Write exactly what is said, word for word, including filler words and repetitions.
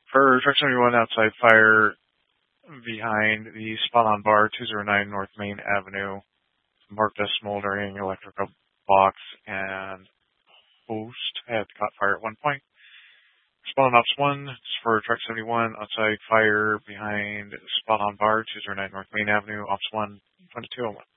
For truck seventy-one, outside fire behind the Spot On Bar, two oh nine North Main Avenue. Marked as smoldering electrical box and post had caught fire at one point. Spot on Ops one for truck seventy-one, outside fire behind Spot On Bar, two oh nine North Main Avenue, Ops one, twenty-two oh one.